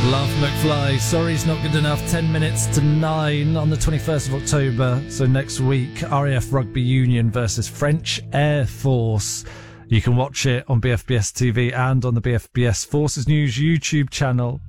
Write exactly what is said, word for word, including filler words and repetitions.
Love McFly. Sorry it's not good enough. ten minutes to nine on the twenty-first of October. So next week, R A F Rugby Union versus French Air Force. You can watch it on B F B S T V and on the B F B S Forces News YouTube channel.